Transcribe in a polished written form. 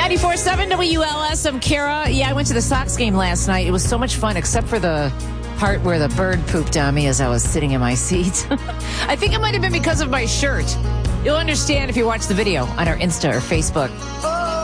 94.7 WLS. I'm Kara. Yeah, I went to the Sox game last night. It was so much fun, except for the part where the bird pooped on me as I was sitting in my seat. I think it might have been because of my shirt. You'll understand if you watch the video on our Insta or Facebook.